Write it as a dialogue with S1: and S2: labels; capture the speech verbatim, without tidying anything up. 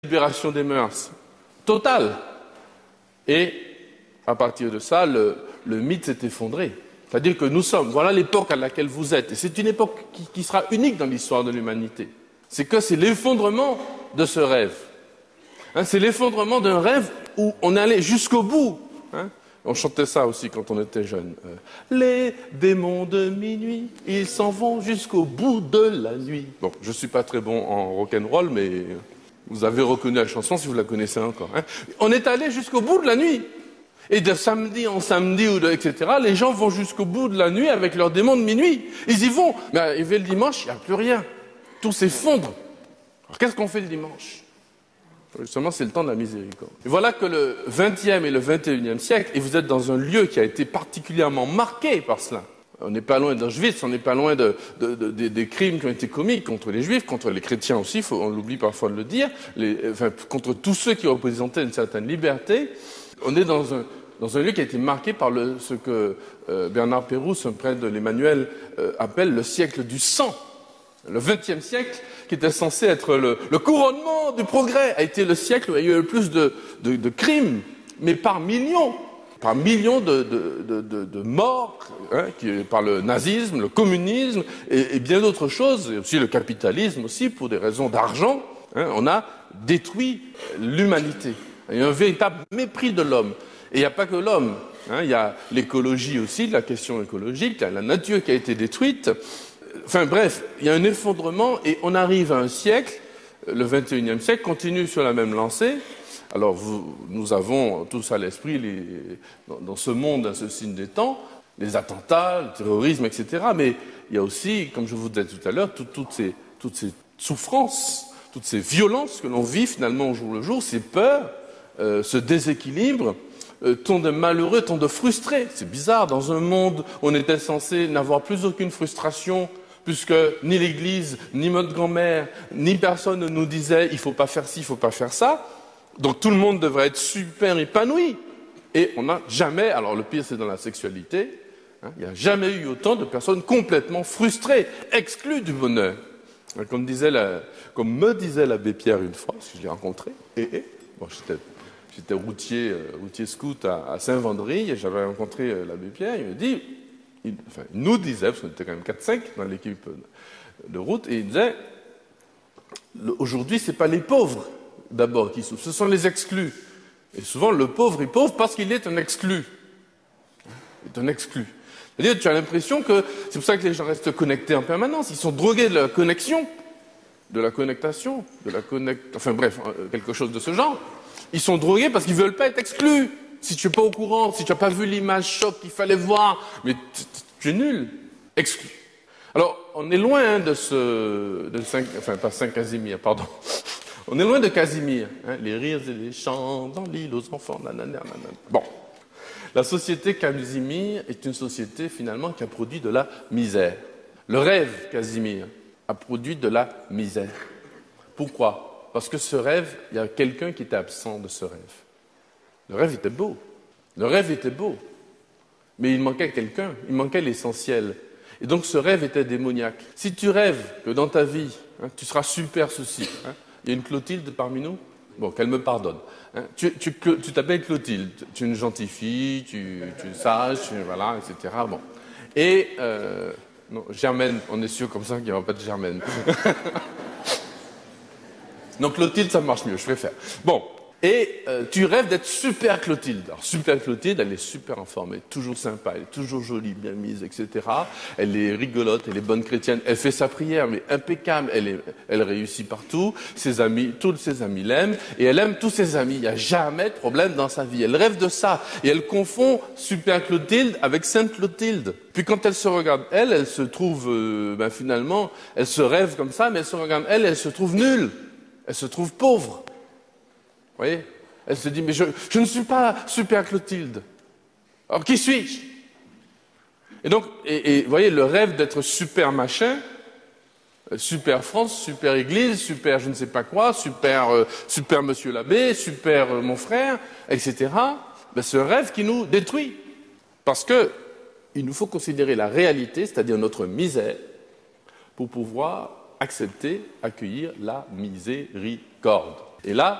S1: libération des mœurs totale. Et à partir de ça, le, le mythe s'est effondré. C'est-à-dire que nous sommes, voilà l'époque à laquelle vous êtes. Et c'est une époque qui, qui sera unique dans l'histoire de l'humanité. C'est que c'est l'effondrement de ce rêve. Hein, c'est l'effondrement d'un rêve où on allait jusqu'au bout. Hein. On chantait ça aussi quand on était jeune. Euh, les démons de minuit, ils s'en vont jusqu'au bout de la nuit. Bon, je ne suis pas très bon en rock'n'roll, mais vous avez reconnu la chanson si vous la connaissez encore. Hein. On est allé jusqu'au bout de la nuit. Et de samedi en samedi, ou de, et cetera, les gens vont jusqu'au bout de la nuit avec leurs démons de minuit. Ils y vont. Mais arrivé le dimanche, il n'y a plus rien. Tout s'effondre. Alors qu'est-ce qu'on fait le dimanche? Justement, c'est le temps de la miséricorde. Et voilà que le vingtième et le vingt et unième siècle, et vous êtes dans un lieu qui a été particulièrement marqué par cela. On n'est pas loin d'Auschwitz, on n'est pas loin de, de, de, de, des crimes qui ont été commis contre les Juifs, contre les chrétiens aussi, faut, on l'oublie parfois de le dire, les, enfin, contre tous ceux qui représentaient une certaine liberté. On est dans un, dans un lieu qui a été marqué par le, ce que euh, Bernard Pérouse, un prêtre de l'Emmanuel, euh, appelle le siècle du sang. Le vingtième siècle, qui était censé être le, le couronnement du progrès, a été le siècle où il y a eu le plus de, de, de crimes, mais par millions, par millions de, de, de, de, de morts, hein, qui, par le nazisme, le communisme et, et bien d'autres choses, et aussi le capitalisme aussi, pour des raisons d'argent. Hein, on a détruit l'humanité. Il y a un véritable mépris de l'homme. Et il n'y a pas que l'homme. Hein, il y a l'écologie aussi, la question écologique, il y a la nature qui a été détruite. Enfin bref, il y a un effondrement et on arrive à un siècle, le vingt et unième siècle, continue sur la même lancée. Alors vous, nous avons tous à l'esprit, les, dans, dans ce monde, dans ce signe des temps, les attentats, le terrorisme, et cetera. Mais il y a aussi, comme je vous disais tout à l'heure, tout, toutes, ces, toutes ces souffrances, toutes ces violences que l'on vit finalement au jour le jour, ces peurs, euh, ce déséquilibre, euh, tant de malheureux, tant de frustrés. C'est bizarre, dans un monde où on était censé n'avoir plus aucune frustration, puisque ni l'Église, ni notre grand-mère, ni personne ne nous disait « il ne faut pas faire ci, il ne faut pas faire ça ». Donc tout le monde devrait être super épanoui. Et on n'a jamais, alors le pire c'est dans la sexualité, hein, il n'y a jamais eu autant de personnes complètement frustrées, exclues du bonheur. Comme, disait la, comme me disait l'abbé Pierre une fois, parce que je l'ai rencontré, et, et bon, j'étais, j'étais routier, euh, routier scout à, à Saint-Vendry, et j'avais rencontré euh, l'abbé Pierre, il me dit... Il, enfin, il nous disait, parce qu'on était quand même quatre cinq dans l'équipe de route, et il disait, aujourd'hui, ce n'est pas les pauvres d'abord qui souffrent, ce sont les exclus. Et souvent, le pauvre est pauvre parce qu'il est un exclu. Il est un exclu. C'est-à-dire, tu as l'impression que, c'est pour ça que les gens restent connectés en permanence, ils sont drogués de la connexion, de la connectation, de la connect... enfin bref, quelque chose de ce genre. Ils sont drogués parce qu'ils ne veulent pas être exclus. Si tu n'es pas au courant, si tu n'as pas vu l'image choc qu'il fallait voir, mais tu es nul, exclu. Alors, on est loin de ce... De Saint, enfin, pas Saint-Casimir, pardon. On est loin de Casimir. Hein, les rires et les chants dans l'île aux enfants, nanana, nanana. Bon. La société Casimir est une société, finalement, qui a produit de la misère. Le rêve Casimir a produit de la misère. Pourquoi? Parce que ce rêve, il y a quelqu'un qui était absent de ce rêve. Le rêve était beau. Le rêve était beau. Mais il manquait quelqu'un. Il manquait l'essentiel. Et donc ce rêve était démoniaque. Si tu rêves que dans ta vie, hein, tu seras super ceci. Hein, il y a une Clotilde parmi nous? Bon, qu'elle me pardonne. Hein, tu, tu, tu t'appelles Clotilde. Tu es une gentille fille, tu, tu es sage, tu, voilà, et cetera. Bon. Et, euh, non, Germaine, on est sûr comme ça qu'il n'y aura pas de Germaine. Donc Clotilde, ça marche mieux, je préfère. Bon. Et euh, tu rêves d'être super Clotilde. Alors super Clotilde, elle est super informée, toujours sympa, elle est toujours jolie, bien mise, et cetera. Elle est rigolote, elle est bonne chrétienne, elle fait sa prière, mais impeccable, elle, est, elle réussit partout, ses amis, tous ses amis l'aiment, et elle aime tous ses amis, il n'y a jamais de problème dans sa vie. Elle rêve de ça, et elle confond super Clotilde avec Sainte Clotilde. Puis quand elle se regarde, elle, elle se trouve, euh, ben finalement, elle se rêve comme ça, mais elle se regarde, elle, elle se trouve nulle, elle se trouve pauvre. Vous voyez? Elle se dit, mais je, je ne suis pas super Clotilde. Alors, qui suis-je? Et donc, et, et, vous voyez, le rêve d'être super machin, super France, super Église, super je ne sais pas quoi, super, euh, super Monsieur l'abbé, super euh, mon frère, et cetera, ben, ce rêve qui nous détruit. Parce que il nous faut considérer la réalité, c'est-à-dire notre misère, pour pouvoir accepter, accueillir la miséricorde. Et là,